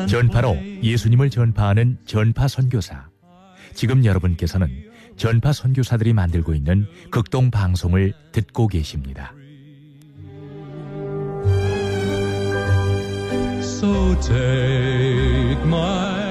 전파로 예수님을 전파하는 전파 선교사. 지금 여러분께서는 전파 선교사들이 만들고 있는 극동 방송을 듣고 계십니다. So take my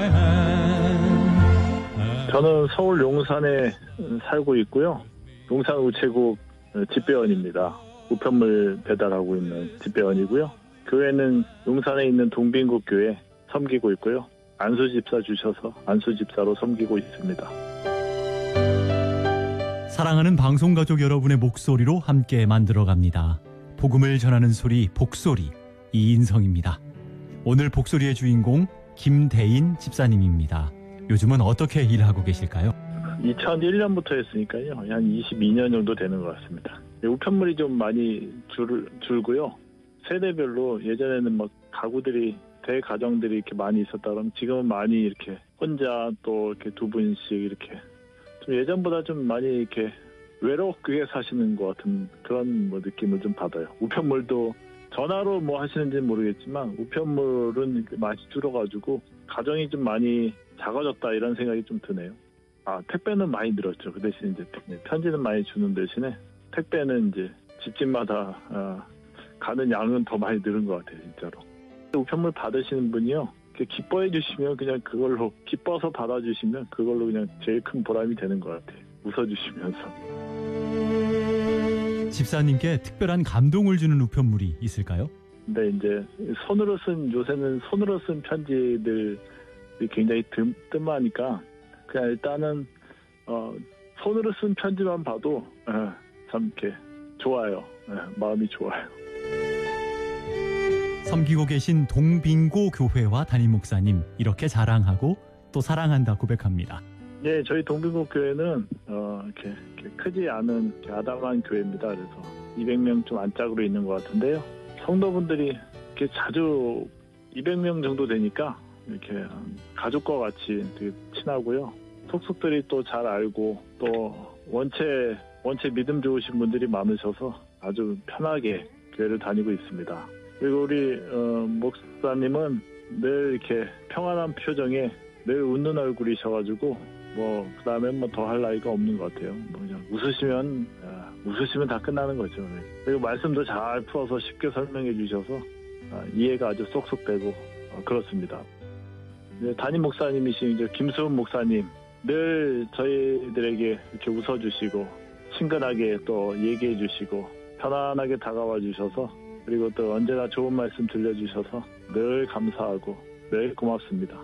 hand. 저는 서울 용산에 살고 있고요. 용산 우체국 집배원입니다. 우편물 배달하고 있는 집배원이고요. 교회는 용산에 있는 동빈국 교회 섬기고 있고요. 안수집사 주셔서 안수집사로 섬기고 있습니다. 사랑하는 방송가족 여러분의 목소리로 함께 만들어갑니다. 복음을 전하는 소리 복소리 이인성입니다. 오늘 복소리의 주인공 김대인 집사님입니다. 요즘은 어떻게 일하고 계실까요? 2001년부터 했으니까요. 한 22년 정도 되는 것 같습니다. 우편물이 좀 많이 줄고요. 세대별로 예전에는 막 가구들이 대가정들이 이렇게 많이 있었다 그러면 지금은 많이 이렇게 혼자 또 이렇게 두 분씩 이렇게 좀 예전보다 좀 많이 이렇게 외롭게 사시는 것 같은 그런 느낌을 좀 받아요. 우편물도 전화로 뭐 하시는지는 모르겠지만 우편물은 많이 줄어가지고 가정이 좀 많이 작아졌다 이런 생각이 좀 드네요. 택배는 많이 늘었죠. 그 대신 이제 편지는 많이 주는 대신에 택배는 이제 집집마다 가는 양은 더 많이 늘은 것 같아요, 진짜로. 우편물 받으시는 분이요, 기뻐해 주시면 그냥 그걸로 기뻐서 받아주시면 그걸로 그냥 제일 큰 보람이 되는 것 같아요. 웃어주시면서. 집사님께 특별한 감동을 주는 우편물이 있을까요? 근데 이제 요새는 손으로 쓴 편지들이 굉장히 뜸하니까 그냥 일단은 손으로 쓴 편지만 봐도 참 이렇게 좋아요. 마음이 좋아요. 섬기고 계신 동빙고 교회와 담임 목사님 이렇게 자랑하고 또 사랑한다 고백합니다. 네, 저희 동빙고 교회는 이렇게 크지 않은 아담한 교회입니다. 그래서 200명 좀 안짝으로 있는 것 같은데요. 성도분들이 이렇게 자주 200명 정도 되니까 이렇게 가족과 같이 되게 친하고요. 속속들이 또 잘 알고 또 원체 믿음 좋으신 분들이 많으셔서 아주 편하게 교회를 다니고 있습니다. 그리고 우리 목사님은 늘 이렇게 평안한 표정에 늘 웃는 얼굴이셔가지고 그다음에 더 할 나위가 없는 것 같아요. 그냥 웃으시면 다 끝나는 거죠. 그리고 말씀도 잘 풀어서 쉽게 설명해 주셔서 이해가 아주 쏙쏙 되고 그렇습니다. 담임 목사님이신 이제 김수훈 목사님 늘 저희들에게 이렇게 웃어주시고 친근하게 또 얘기해 주시고 편안하게 다가와 주셔서 그리고 또 언제나 좋은 말씀 들려주셔서 늘 감사하고 늘 고맙습니다.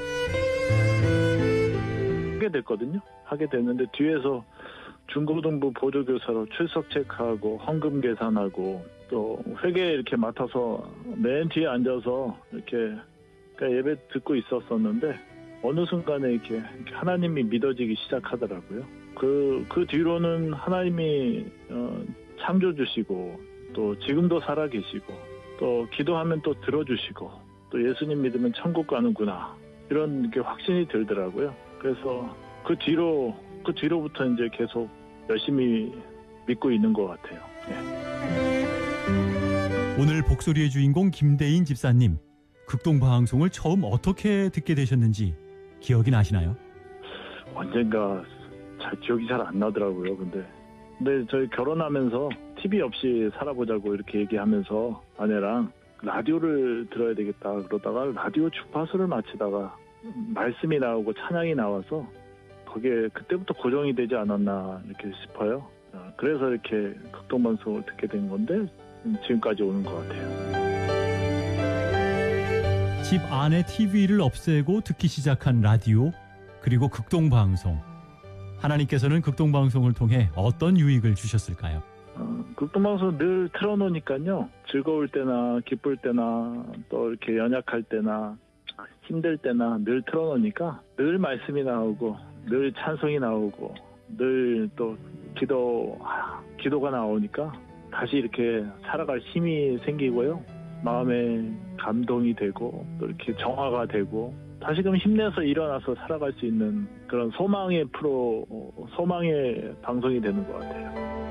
하게 됐는데 뒤에서 중고등부 보조교사로 출석 체크하고 헌금 계산하고 또 회계 이렇게 맡아서 맨 뒤에 앉아서 이렇게 예배 듣고 있었었는데 어느 순간에 이렇게 하나님이 믿어지기 시작하더라고요. 그 뒤로는 하나님이 창조주시고 또 지금도 살아계시고 또 기도하면 또 들어주시고 또 예수님 믿으면 천국 가는구나 이런 이렇게 확신이 들더라고요. 그래서 그 뒤로부터 이제 계속 열심히 믿고 있는 것 같아요. 네. 오늘 복소리의 주인공 김대인 집사님 극동방송을 처음 어떻게 듣게 되셨는지 기억이 나시나요? 언젠가 기억이 잘 안 나더라고요. 근데 저희 결혼하면서 TV 없이 살아보자고 이렇게 얘기하면서 아내랑 라디오를 들어야 되겠다 그러다가 라디오 주파수를 맞추다가 말씀이 나오고 찬양이 나와서 거기에 그때부터 고정이 되지 않았나 이렇게 싶어요. 그래서 이렇게 극동방송을 듣게 된 건데 지금까지 오는 것 같아요. 집 안에 TV를 없애고 듣기 시작한 라디오 그리고 극동방송. 하나님께서는 극동방송을 통해 어떤 유익을 주셨을까요? 극동방송 늘 틀어놓으니까요. 즐거울 때나 기쁠 때나 또 이렇게 연약할 때나 힘들 때나 늘 틀어놓으니까 늘 말씀이 나오고 늘 찬송이 나오고 늘 또 기도가 나오니까 다시 이렇게 살아갈 힘이 생기고요. 마음에 감동이 되고 또 이렇게 정화가 되고 다시금 힘내서 일어나서 살아갈 수 있는 그런 소망의 방송이 되는 것 같아요.